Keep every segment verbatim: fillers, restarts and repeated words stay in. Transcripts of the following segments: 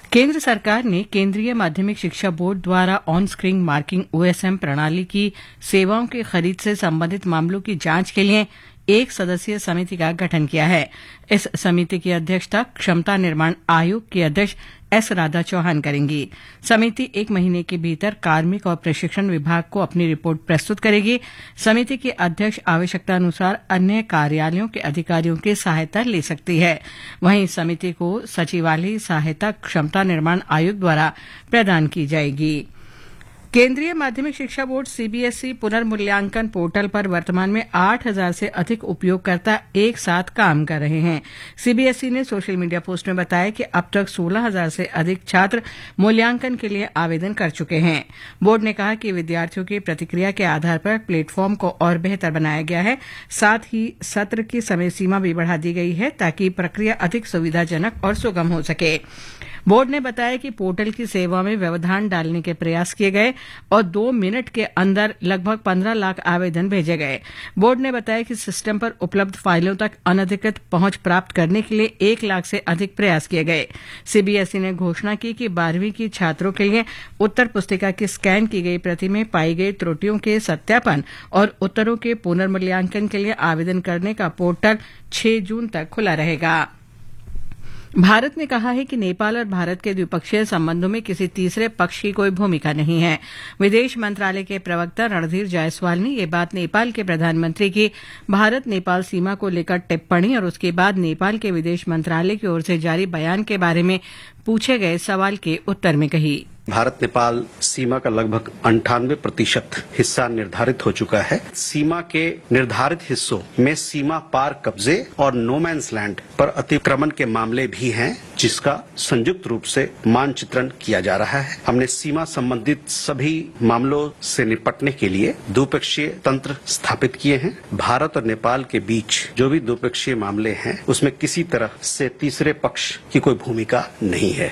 केंद्र सरकार ने केंद्रीय माध्यमिक शिक्षा बोर्ड द्वारा ऑन स्क्रीन मार्किंग ओएसएम प्रणाली की सेवाओं की खरीद से संबंधित मामलों की जांच के लिए एक सदस्यीय समिति का गठन किया है। इस समिति की अध्यक्षता क्षमता निर्माण आयोग की अध्यक्ष एस राधा चौहान करेंगी। समिति एक महीने के भीतर कार्मिक और प्रशिक्षण विभाग को अपनी रिपोर्ट प्रस्तुत करेगी। समिति की अध्यक्ष आवश्यकतानुसार अन्य कार्यालयों के अधिकारियों की सहायता ले सकती है। वहीं समिति को सचिवालय सहायता क्षमता निर्माण आयोग द्वारा प्रदान की जाएगी। केंद्रीय माध्यमिक शिक्षा बोर्ड सीबीएसई पुनर्मूल्यांकन पोर्टल पर वर्तमान में आठ हजार से अधिक उपयोगकर्ता एक साथ काम कर रहे हैं। सीबीएसई ने सोशल मीडिया पोस्ट में बताया कि अब तक सोलह हजार से अधिक छात्र मूल्यांकन के लिए आवेदन कर चुके हैं। बोर्ड ने कहा कि विद्यार्थियों की प्रतिक्रिया के आधार पर प्लेटफॉर्म को और बेहतर बनाया गया है। साथ ही सत्र की समय सीमा भी बढ़ा दी गई है ताकि प्रक्रिया अधिक सुविधाजनक और सुगम हो सके। बोर्ड ने बताया कि पोर्टल की सेवा में व्यवधान डालने के प्रयास किए गए और दो मिनट के अंदर लगभग पंद्रह लाख आवेदन भेजे गए। बोर्ड ने बताया कि सिस्टम पर उपलब्ध फाइलों तक अनधिकृत पहुंच प्राप्त करने के लिए एक लाख से अधिक प्रयास किए गए। सीबीएसई ने घोषणा की कि बारहवीं की छात्रों के लिए उत्तर पुस्तिका की स्कैन की गई प्रति में पाई गई त्रुटियों के सत्यापन और उत्तरों के पुनर्मूल्यांकन के लिए आवेदन करने का पोर्टल छह जून तक खुला रहेगा। भारत ने कहा है कि नेपाल और भारत के द्विपक्षीय संबंधों में किसी तीसरे पक्ष की कोई भूमिका नहीं है। विदेश मंत्रालय के प्रवक्ता रणधीर जायसवाल ने ये बात नेपाल के प्रधानमंत्री की भारत नेपाल सीमा को लेकर टिप्पणी और उसके बाद नेपाल के विदेश मंत्रालय की ओर से जारी बयान के बारे में पूछे गए सवाल के उत्तर में कही। भारत नेपाल सीमा का लगभग अंठानवे प्रतिशत हिस्सा निर्धारित हो चुका है। सीमा के निर्धारित हिस्सों में सीमा पार कब्जे और नो मैंस लैंड पर अतिक्रमण के मामले भी हैं, जिसका संयुक्त रूप से मानचित्रण किया जा रहा है। हमने सीमा संबंधित सभी मामलों से निपटने के लिए द्विपक्षीय तंत्र स्थापित किए हैं। भारत और नेपाल के बीच जो भी द्विपक्षीय मामले हैं उसमें किसी तरह से तीसरे पक्ष की कोई भूमिका नहीं है।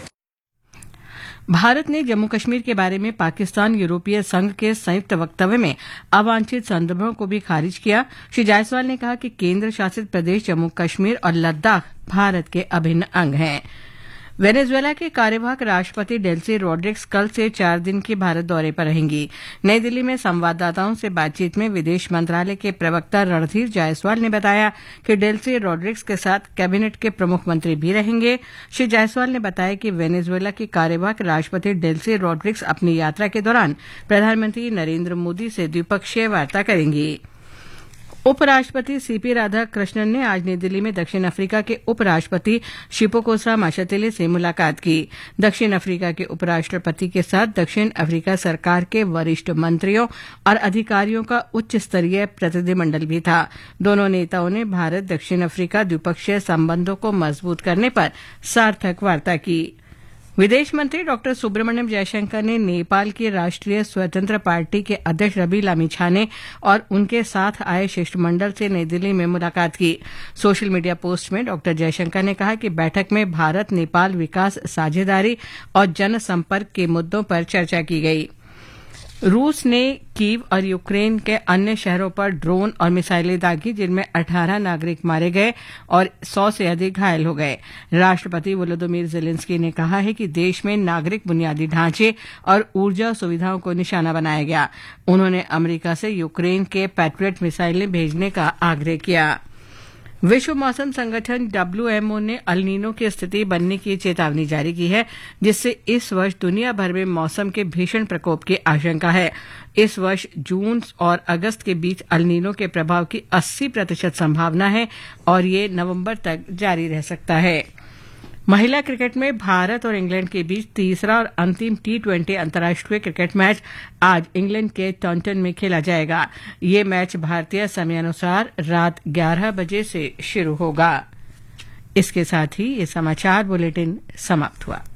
भारत ने जम्मू कश्मीर के बारे में पाकिस्तान यूरोपीय संघ के संयुक्त वक्तव्य में अवांछित संदर्भों को भी खारिज किया। श्री जायसवाल ने कहा कि केंद्र शासित प्रदेश जम्मू कश्मीर और लद्दाख भारत के अभिन्न अंग हैं। वेनेजुएला के कार्यवाहक राष्ट्रपति डेल्सी रोड्रिग्स कल से चार दिन के भारत दौरे पर रहेंगी। नई दिल्ली में संवाददाताओं से बातचीत में विदेश मंत्रालय के प्रवक्ता रणधीर जायसवाल ने बताया कि डेल्सी रोड्रिग्स के साथ कैबिनेट के प्रमुख मंत्री भी रहेंगे। श्री जायसवाल ने बताया कि वेनेजुएला के कार्यवाहक राष्ट्रपति डेल्सी रोड्रिग्स अपनी यात्रा के दौरान प्रधानमंत्री नरेंद्र मोदी से द्विपक्षीय वार्ता करेंगी। उपराष्ट्रपति सीपी राधाकृष्णन ने आज नई दिल्ली में दक्षिण अफ्रीका के उपराष्ट्रपति शिपोकोसा माशातेले से मुलाकात की। दक्षिण अफ्रीका के उपराष्ट्रपति के साथ दक्षिण अफ्रीका सरकार के वरिष्ठ मंत्रियों और अधिकारियों का उच्च स्तरीय प्रतिनिधिमंडल भी था। दोनों नेताओं ने भारत दक्षिण अफ्रीका द्विपक्षीय संबंधों को मजबूत करने पर सार्थक वार्ता की। विदेश मंत्री डॉक्टर सुब्रमण्यम जयशंकर ने नेपाल की राष्ट्रीय स्वतंत्र पार्टी के अध्यक्ष रवि लामिछाने और उनके साथ आए शिष्टमंडल से नई दिल्ली में मुलाकात की। सोशल मीडिया पोस्ट में डॉक्टर जयशंकर ने कहा कि बैठक में भारत नेपाल विकास साझेदारी और जनसंपर्क के मुद्दों पर चर्चा की गई। रूस ने कीव और यूक्रेन के अन्य शहरों पर ड्रोन और मिसाइलें दागी, जिनमें अठारह नागरिक मारे गए और सौ से अधिक घायल हो गए। राष्ट्रपति वोलोदिमीर जेलेंस्की ने कहा है कि देश में नागरिक बुनियादी ढांचे और ऊर्जा सुविधाओं को निशाना बनाया गया। उन्होंने अमेरिका से यूक्रेन के पैट्रियट मिसाइलें भेजने का आग्रह किया। विश्व मौसम संगठन डब्ल्यूएमओ ने अल नीनो की स्थिति बनने की चेतावनी जारी की है, जिससे इस वर्ष दुनिया भर में मौसम के भीषण प्रकोप की आशंका है। इस वर्ष जून और अगस्त के बीच अल नीनो के प्रभाव की अस्सी प्रतिशत संभावना है और ये नवंबर तक जारी रह सकता है। महिला क्रिकेट में भारत और इंग्लैंड के बीच तीसरा और अंतिम टी ट्वेंटी अंतर्राष्ट्रीय क्रिकेट मैच आज इंग्लैंड के टॉन्टन में खेला जाएगा। ये मैच भारतीय समयानुसार रात ग्यारह बजे से शुरू होगा। इसके साथ ही ये समाचार बुलेटिन समाप्त हुआ।